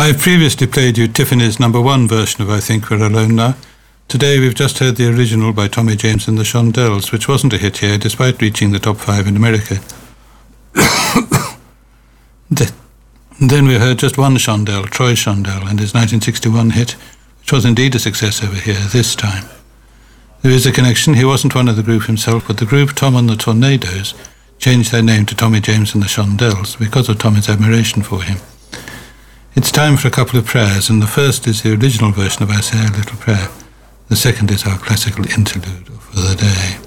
I've previously played you Tiffany's #1 version of I Think We're Alone Now. Today we've just heard the original by Tommy James and the Shondells, which wasn't a hit here despite reaching the top 5 in America. Then we heard just one Shondell, Troy Shondell, and his 1961 hit, which was indeed a success over here this time. There is a connection. He wasn't one of the group himself, but the group Tom and the Tornadoes changed their name to Tommy James and the Shondells because of Tommy's admiration for him. It's time for a couple of prayers, and the first is the original version of I Say a Little Prayer. The second is our classical interlude for the day.